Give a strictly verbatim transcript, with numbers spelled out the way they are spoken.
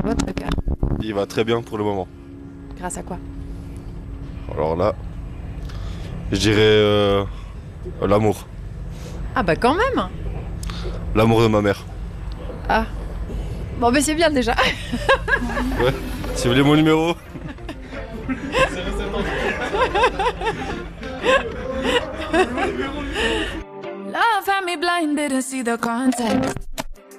votre cœur. Il va très bien pour le moment. Grâce à quoi? Alors là, je dirais euh, l'amour. Ah bah quand même. L'amour de ma mère. Ah. Bon bah c'est bien déjà. Ouais. Si vous voulez mon numéro. Love had me blind, didn't see the context.